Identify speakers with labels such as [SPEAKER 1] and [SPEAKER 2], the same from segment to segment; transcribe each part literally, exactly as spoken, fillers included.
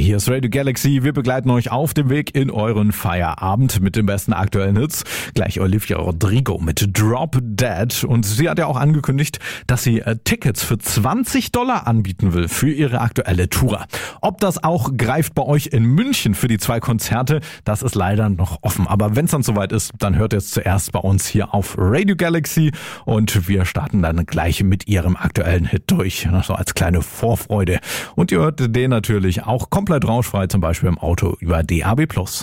[SPEAKER 1] Hier ist Radio Galaxy. Wir begleiten euch auf dem Weg in euren Feierabend mit den besten aktuellen Hits. Gleich Olivia Rodrigo mit Drop Dead. Und sie hat ja auch angekündigt, dass sie äh, Tickets für zwanzig Dollar anbieten will für ihre aktuelle Tour. Ob das auch greift bei euch in München für die zwei Konzerte, das ist leider noch offen. Aber wenn es dann soweit ist, dann hört ihr es zuerst bei uns hier auf Radio Galaxy. Und wir starten dann gleich mit ihrem aktuellen Hit durch. So als kleine Vorfreude. Und ihr hört den natürlich auch komplett rauschfrei, zum Beispiel im Auto über D A B plus.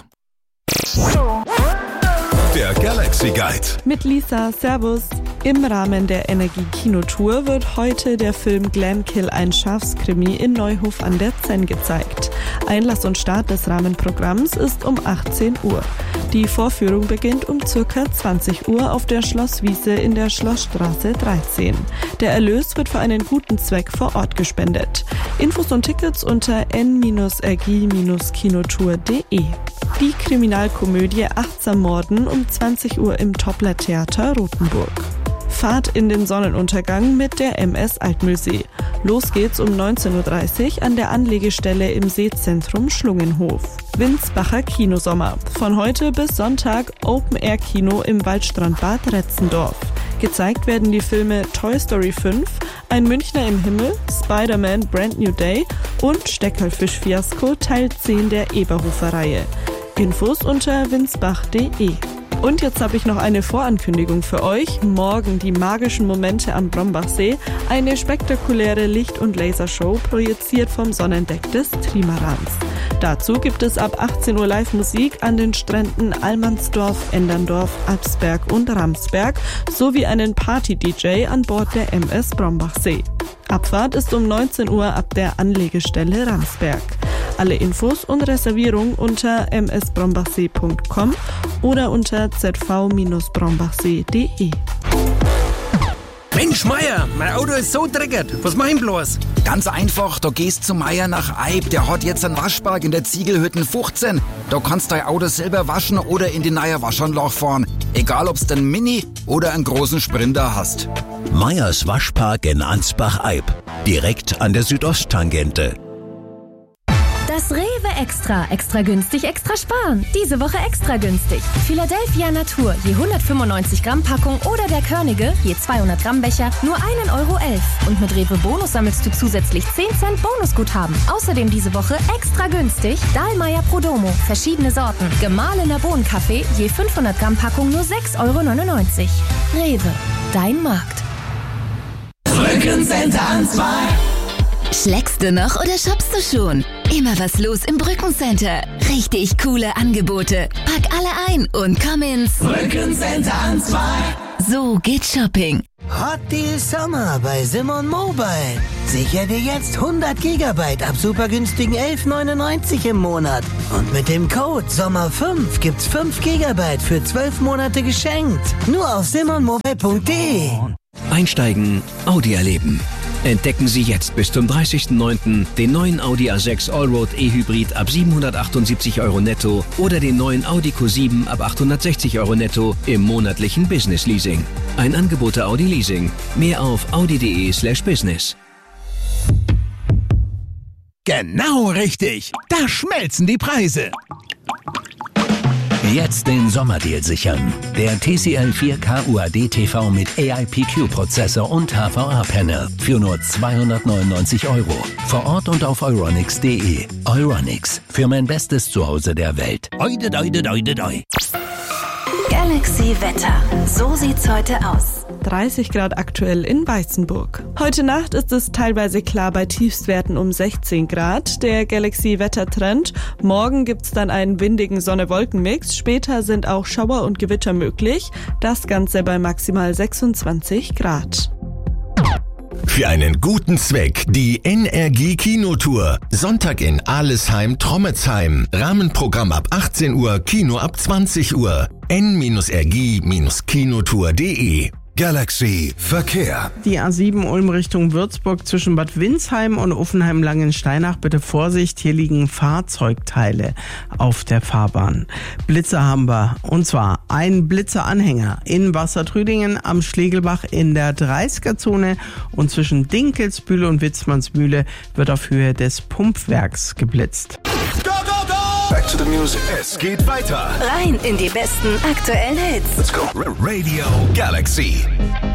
[SPEAKER 2] Der Galaxy Guide.
[SPEAKER 3] Mit Lisa, Servus. Im Rahmen der Energie-Kinotour wird heute der Film Glenkill, ein Schafskrimi in Neuhof an der Zenn gezeigt. Einlass und Start des Rahmenprogramms ist um achtzehn Uhr. Die Vorführung beginnt um circa zwanzig Uhr auf der Schlosswiese in der Schlossstraße dreizehn. Der Erlös wird für einen guten Zweck vor Ort gespendet. Infos und Tickets unter n r g kinotour punkt d e. Die Kriminalkomödie Achtsam Morden um zwanzig Uhr im Toppler Theater Rothenburg. Fahrt in den Sonnenuntergang mit der M S Altmühlsee. Los geht's um neunzehn Uhr dreißig an der Anlegestelle im Seezentrum Schlungenhof. Winsbacher Kinosommer. Von heute bis Sonntag Open-Air-Kino im Waldstrandbad Retzendorf. Gezeigt werden die Filme Toy Story fünf, Ein Münchner im Himmel, Spider-Man Brand New Day und Steckerlfisch-Fiasko Teil zehn der Eberhofer-Reihe. Infos unter winsbach punkt de. Und jetzt habe ich noch eine Vorankündigung für euch. Morgen die magischen Momente am Brombachsee. Eine spektakuläre Licht- und Lasershow projiziert vom Sonnendeck des Trimarans. Dazu gibt es ab achtzehn Uhr Live-Musik an den Stränden Allmannsdorf, Enderndorf, Absberg und Ramsberg sowie einen Party-D J an Bord der M S Brombachsee. Abfahrt ist um neunzehn Uhr ab der Anlegestelle Ramsberg. Alle Infos und Reservierung unter m s brombachsee punkt com oder unter z v brombachsee punkt de.
[SPEAKER 4] Mensch, Meier, mein Auto ist so dreckig. Was mach ich bloß?
[SPEAKER 5] Ganz einfach, da gehst zu Meier nach Eib. Der hat jetzt einen Waschpark in der Ziegelhütten fünfzehn. Da kannst dein Auto selber waschen oder in die neue Waschanlage fahren. Egal, ob's den Mini oder einen großen Sprinter hast.
[SPEAKER 2] Meyers Waschpark in Ansbach-Eib. Direkt an der Südosttangente.
[SPEAKER 6] Das Rewe Extra. Extra günstig, extra sparen. Diese Woche extra günstig. Philadelphia Natur, je hundertfünfundneunzig Gramm Packung oder der Körnige, je zweihundert Gramm Becher, nur ein Euro elf. Und mit Rewe Bonus sammelst du zusätzlich zehn Cent Bonusguthaben. Außerdem diese Woche extra günstig Dahlmeier Prodomo, verschiedene Sorten. Gemahlener Bohnenkaffee, je fünfhundert Gramm Packung nur sechs Euro neunundneunzig. Rewe, dein Markt.
[SPEAKER 7] Brückencenter Ansbach.
[SPEAKER 8] Schlägst du noch oder shoppst du schon? Immer was los im Brückencenter. Richtig coole Angebote. Pack alle ein und komm ins
[SPEAKER 7] Brückencenter Ansbach.
[SPEAKER 8] So geht Shopping.
[SPEAKER 9] Hot Deal Sommer bei Simon Mobile. Sicher dir jetzt hundert Gigabyte ab super günstigen elf neunundneunzig im Monat. Und mit dem Code Sommer fünf gibt's fünf Gigabyte für zwölf Monate geschenkt. Nur auf simon mobile punkt de.
[SPEAKER 10] Einsteigen, Audi erleben. Entdecken Sie jetzt bis zum dreißigsten neunten den neuen Audi A sechs Allroad E-Hybrid ab siebenhundertachtundsiebzig Euro netto oder den neuen Audi Q sieben ab achthundertsechzig Euro netto im monatlichen Business Leasing. Ein Angebot der Audi Leasing. Mehr auf audi punkt de slash business.
[SPEAKER 11] Genau richtig. Da schmelzen die Preise.
[SPEAKER 2] Jetzt den Sommerdeal sichern. Der T C L vier K U A D T V mit A I P Q-Prozessor und H V A-Panel für nur zweihundertneunundneunzig Euro. Vor Ort und auf euronics punkt de. Euronics, für mein bestes Zuhause der Welt.
[SPEAKER 11] Oide, oide, oide, oide.
[SPEAKER 8] Galaxy Wetter. So sieht's heute aus.
[SPEAKER 3] dreißig Grad aktuell in Weißenburg. Heute Nacht ist es teilweise klar bei Tiefstwerten um sechzehn Grad. Der Galaxy-Wettertrend. Morgen gibt's dann einen windigen Sonne-Wolken-Mix. Später sind auch Schauer und Gewitter möglich. Das Ganze bei maximal sechsundzwanzig Grad.
[SPEAKER 2] Für einen guten Zweck die Energie-Kinotour. Sonntag in Alesheim-Trommetsheim. Rahmenprogramm ab achtzehn Uhr, Kino ab zwanzig Uhr. n r g kinotour punkt de.
[SPEAKER 12] Galaxy Verkehr.
[SPEAKER 13] Die A sieben Ulm Richtung Würzburg zwischen Bad Windsheim und Uffenheim-Langensteinach. Bitte Vorsicht, hier liegen Fahrzeugteile auf der Fahrbahn. Blitzer haben wir, und zwar ein Blitzeranhänger in Wassertrüdingen am Schlegelbach in der dreißiger-Zone und zwischen Dinkelsbühl und Witzmannsmühle wird auf Höhe des Pumpwerks geblitzt.
[SPEAKER 12] Back to the music. Es geht weiter.
[SPEAKER 8] Rein in die besten aktuellen Hits.
[SPEAKER 12] Let's go. Radio Galaxy.